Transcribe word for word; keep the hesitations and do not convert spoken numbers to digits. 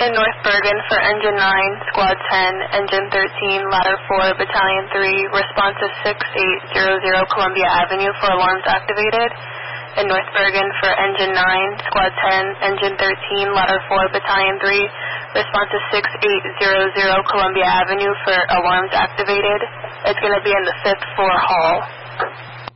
In North Bergen for Engine nine, Squad ten, Engine thirteen, Ladder four, Battalion three, responsive six eight zero zero Columbia Avenue for alarms activated. In North Bergen for Engine nine, Squad ten, Engine thirteen, Ladder four, Battalion three, responsive six eight zero zero Columbia Avenue for alarms activated. It's going to be in the fifth floor hall.